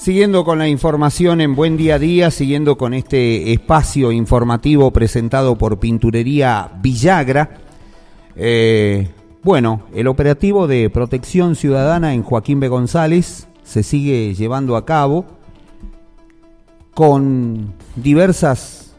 Siguiendo con la información en Buen Día a Día, siguiendo con este espacio informativo presentado por Pinturería Villagra. El operativo de protección ciudadana en Joaquín B. González se sigue llevando a cabo con diversas,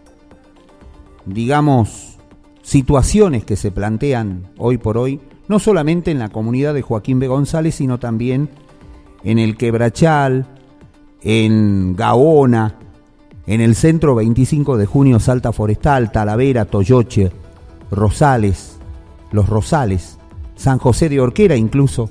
situaciones que se plantean hoy por hoy, no solamente en la comunidad de Joaquín B. González, sino también en el Quebrachal, en Gaona, en el centro 25 de junio, Salta Forestal, Talavera, Toyoche, Rosales, Los Rosales, San José de Orquera incluso.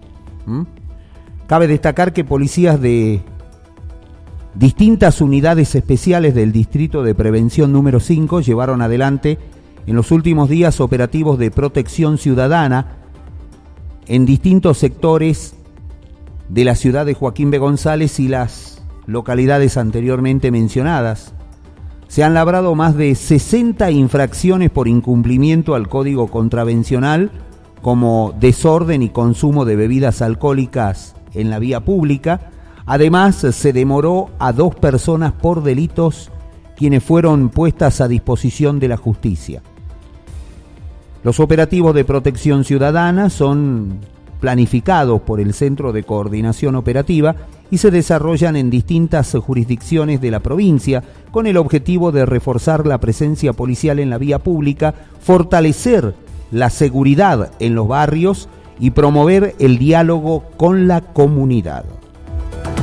Cabe destacar que policías de distintas unidades especiales del Distrito de Prevención número 5 llevaron adelante en los últimos días operativos de protección ciudadana en distintos sectores de la ciudad de Joaquín B. González y las localidades anteriormente mencionadas. Se han labrado más de 60 infracciones por incumplimiento al Código Contravencional, como desorden y consumo de bebidas alcohólicas en la vía pública. Además, se demoró a 2 personas por delitos, quienes fueron puestas a disposición de la justicia. Los operativos de protección ciudadana son planificados por el Centro de Coordinación Operativa y se desarrollan en distintas jurisdicciones de la provincia con el objetivo de reforzar la presencia policial en la vía pública, fortalecer la seguridad en los barrios y promover el diálogo con la comunidad.